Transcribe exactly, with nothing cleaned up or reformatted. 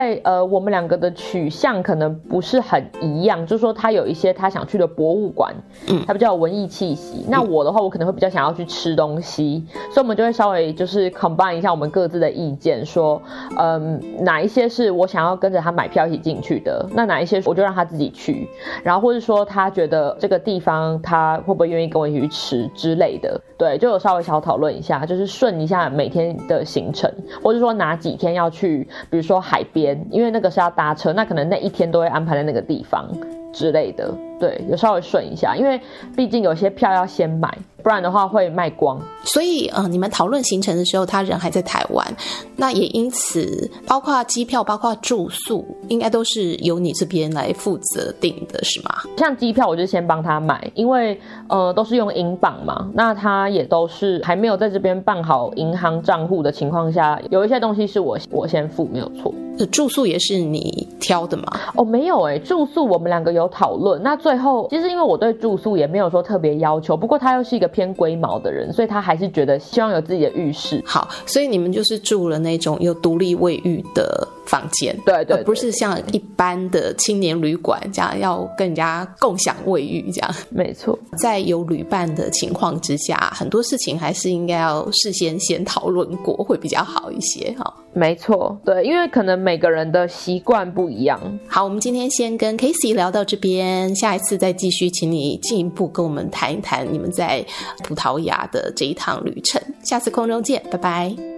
呃，我们两个的取向可能不是很一样，就是说他有一些他想去的博物馆，嗯，他比较有文艺气息。嗯、那我的话，我可能会比较想要去吃东西，所以我们就会稍微就是 combine 一下我们各自的意见，说，嗯，哪一些是我想要跟着他买票一起进去的，那哪一些我就让他自己去，然后或者说他觉得这个地方他会不会愿意跟我一起去吃之类的，对，就有稍微小讨论一下，就是顺一下每天的行程，或者说哪几天要去，比如说海边。因为那个是要搭车，那可能那一天都会安排在那个地方之类的，对，有稍微顺一下，因为毕竟有些票要先买，不然的话会卖光。 所以呃，你们讨论行程的时候，他人还在台湾，那也因此包括机票包括住宿应该都是由你这边来负责定的是吗？ 像机票我就先帮他买，因为呃都是用英镑嘛，那他也都是还没有在这边办好银行账户的情况下，有一些东西是我我先付，没有错。 住宿也是你挑的吗？ 哦，没有耶，住宿我们两个有讨论，那最后其实因为我对住宿也没有说特别要求，不过他又是一个偏龟毛的人，所以他还是觉得希望有自己的浴室。 好，所以你们就是住了那种有独立卫浴的房间， 对 对, 对， 而不是像一般的青年旅馆这样要跟人家共享卫浴这样。 没错， 在有旅伴的情况之下，很多事情还是应该要事先先讨论过，会比较好一些。好， 没错，对，因为可能每个人的习惯不一样。 好，我们今天先跟 Casey 聊到这边，下一次再继续请你进一步跟我们谈一谈你们在葡萄牙的这一趟旅程。下次空中见，拜拜。